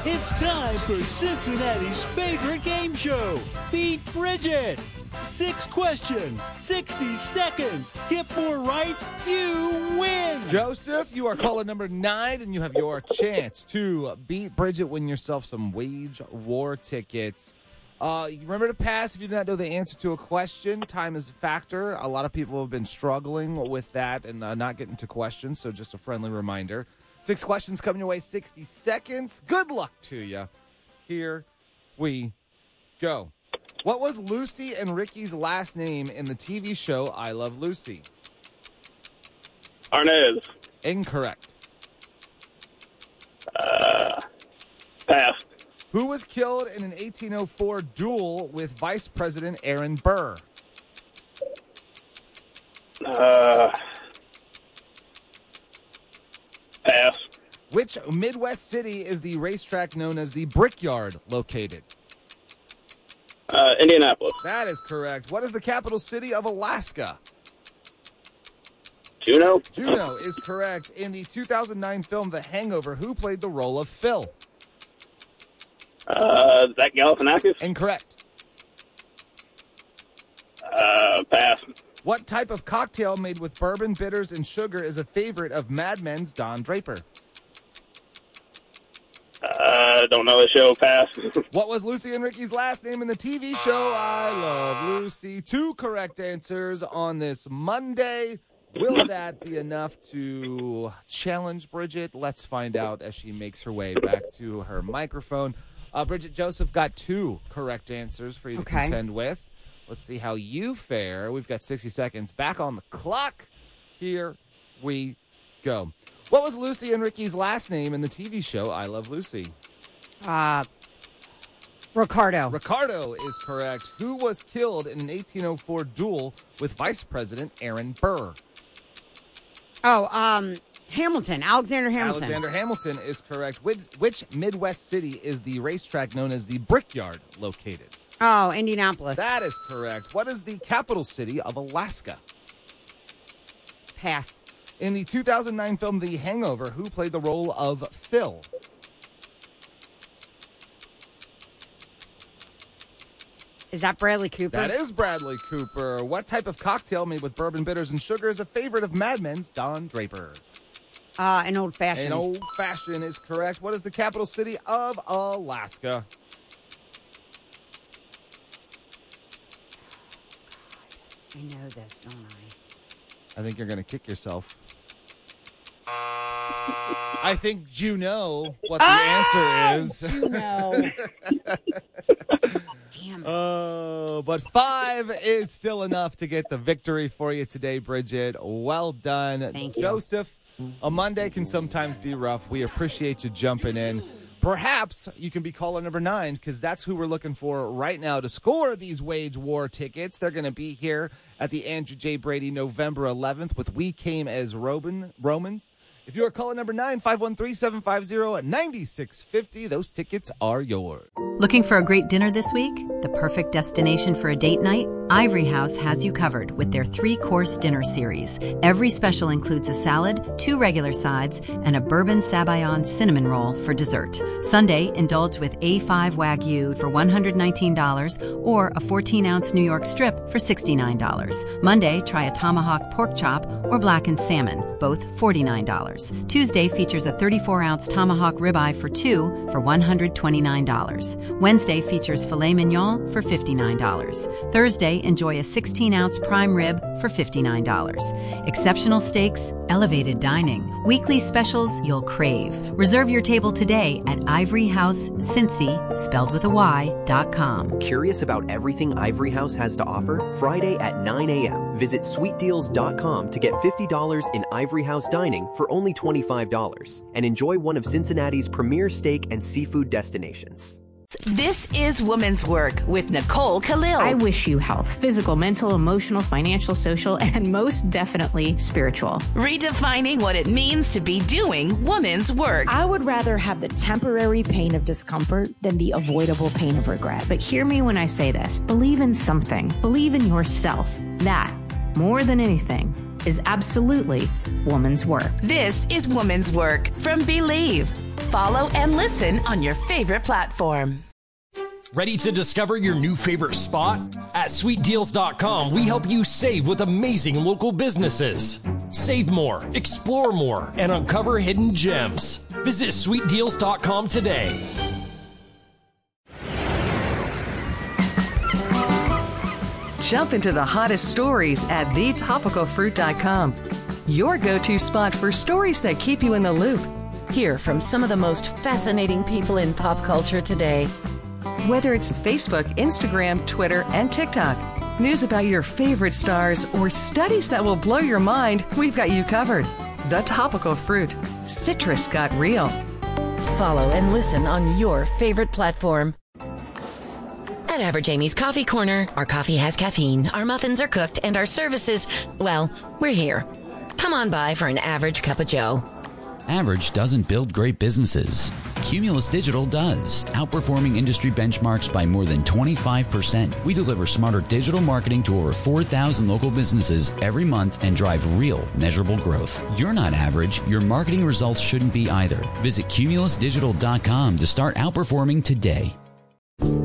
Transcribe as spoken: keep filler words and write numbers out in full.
It's time for Cincinnati's favorite game show, Beat Bridget. Six questions, sixty seconds. Get more right, you win. Joseph, you are caller number nine, and you have your chance to beat Bridget, win yourself some Wage War tickets. Uh, remember to pass if you do not know the answer to a question. Time is a factor. A lot of people have been struggling with that and uh, not getting to questions, so just a friendly reminder. Six questions coming your way, sixty seconds. Good luck to you. Here we go. What was Lucy and Ricky's last name in the T V show I Love Lucy? Arnaz. Incorrect. Uh, pass. Who was killed in an eighteen oh four duel with Vice President Aaron Burr? Uh, pass. Which Midwest city is the racetrack known as the Brickyard located? Uh, Indianapolis. That is correct. What is the capital city of Alaska? Juneau. Juneau is correct. In the two thousand nine film The Hangover, who played the role of Phil? Uh, Zach Galifianakis. Incorrect. Uh, pass. What type of cocktail made with bourbon, bitters, and sugar is a favorite of Mad Men's Don Draper? Uh, don't know the show. Pass. What was Lucy and Ricky's last name in the T V show I Love Lucy? Two correct answers on this Monday. Will that be enough to challenge Bridget? Let's find out as she makes her way back to her microphone. Uh, Bridget, Joseph got two correct answers for you to Okay. contend with. Let's see how you fare. We've got sixty seconds back on the clock. Here we go. What was Lucy and Ricky's last name in the T V show I Love Lucy? Uh, Ricardo. Ricardo is correct. Who was killed in an eighteen oh four duel with Vice President Aaron Burr? Oh, um, Hamilton. Alexander Hamilton. Alexander Hamilton is correct. Which, which Midwest city is the racetrack known as the Brickyard located? Oh, Indianapolis. That is correct. What is the capital city of Alaska? Pass. In the two thousand nine film The Hangover, who played the role of Phil? Is that Bradley Cooper? That is Bradley Cooper. What type of cocktail made with bourbon, bitters, and sugar is a favorite of Mad Men's Don Draper? Uh, an old fashioned. An old fashioned is correct. What is the capital city of Alaska? I know this, don't I? I think you're going to kick yourself. I think you know what the oh, answer is. You know. Damn it. Oh, but five is still enough to get the victory for you today, Bridget. Well done. Thank you. Joseph, a Monday can sometimes be rough. We appreciate you jumping in. Perhaps you can be caller number nine because that's who we're looking for right now to score these Wage War tickets. They're going to be here at the Andrew J. Brady November eleventh with We Came as Roman, Romans. If you are caller number nine, five one three, seven five zero, nine six five zero, those tickets are yours. Looking for a great dinner this week? The perfect destination for a date night? Ivory House has you covered with their three-course dinner series. Every special includes a salad, two regular sides, and a bourbon sabayon cinnamon roll for dessert. Sunday, indulge with A five Wagyu for one hundred nineteen dollars or a fourteen-ounce New York strip for sixty-nine dollars. Monday, try a tomahawk pork chop or blackened salmon, both forty-nine dollars. Tuesday features a thirty-four-ounce tomahawk ribeye for two for one hundred twenty-nine dollars. Wednesday features filet mignon for fifty-nine dollars. Thursday, enjoy a sixteen-ounce prime rib for fifty-nine dollars. Exceptional steaks, elevated dining, weekly specials you'll crave. Reserve your table today at Ivory House Cincy, spelled with a Y, dot com. Curious about everything Ivory House has to offer? Friday at nine a.m. Visit sweet deals dot com to get fifty dollars in Ivory House dining for only twenty-five dollars and enjoy one of Cincinnati's premier steak and seafood destinations. This is Woman's Work with Nicole Khalil. I wish you health, physical, mental, emotional, financial, social, and most definitely spiritual. Redefining what it means to be doing woman's work. I would rather have the temporary pain of discomfort than the avoidable pain of regret. But hear me when I say this. Believe in something. Believe in yourself. That, more than anything, is absolutely woman's work. This is Woman's Work from Believe. Follow and listen on your favorite platform. Ready to discover your new favorite spot? At sweet deals dot com, we help you save with amazing local businesses. Save more, explore more, and uncover hidden gems. Visit sweet deals dot com today. Jump into the hottest stories at the topical fruit dot com. Your go-to spot for stories that keep you in the loop. Hear from some of the most fascinating people in pop culture today. Whether it's Facebook, Instagram, Twitter, and TikTok, news about your favorite stars, or studies that will blow your mind, we've got you covered. The Topical Fruit. Citrus got real. Follow and listen on your favorite platform. At Average Amy's Coffee Corner, our coffee has caffeine, our muffins are cooked, and our services, well, we're here. Come on by for an average cup of joe. Average doesn't build great businesses. Cumulus Digital does, outperforming industry benchmarks by more than twenty-five percent. We deliver smarter digital marketing to over four thousand local businesses every month and drive real, measurable growth. You're not average. Your marketing results shouldn't be either. Visit cumulus digital dot com to start outperforming today.